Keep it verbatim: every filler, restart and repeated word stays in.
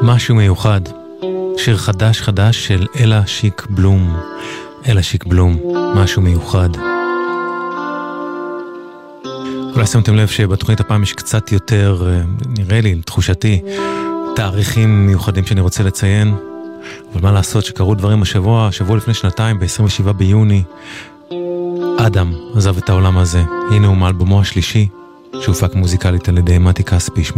משהו מיוחד, שיר חדש חדש של אלה שיק בלום. אלה שיק בלום, משהו מיוחד. אולי שמתם לב שבתוכנית הפעם יש קצת יותר, נראה לי, תחושתי, תאריכים מיוחדים שאני רוצה לציין, אבל מה לעשות שקרו דברים השבוע, שבוע לפני שנתיים, ב-עשרים ושבעה ביוני, אדם עזב את העולם הזה. הנה הוא מאלבומו השלישי, שהופק מוזיקלית על ידי מתי כספי.